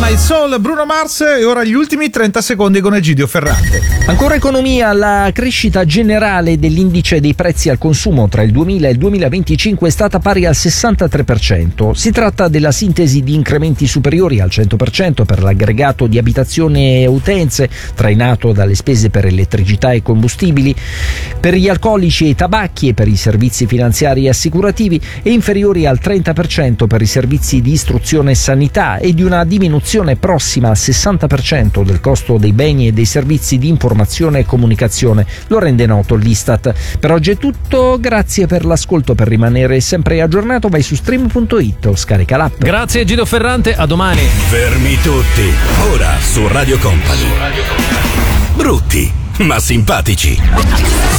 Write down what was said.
My Soul, Bruno Mars, e ora gli ultimi 30 secondi con Egidio Ferrante. Ancora economia, la crescita generale dell'indice dei prezzi al consumo tra il 2000 e il 2025 è stata pari al 63%. Si tratta della sintesi di incrementi superiori al 100% per l'aggregato di abitazione e utenze, trainato dalle spese per elettricità e combustibili, per gli alcolici e i tabacchi e per i servizi finanziari e assicurativi, e inferiori al 30% per i servizi di istruzione e sanità, e di una diminuzione prossima al 60% del costo dei beni e dei servizi di informazione e comunicazione, lo rende noto l'Istat. Per oggi è tutto, grazie per l'ascolto. Per rimanere sempre aggiornato vai su stream.it o scarica l'app. Grazie Egidio Ferrante, a domani. Fermi tutti, ora su Radio Company. Brutti ma simpatici.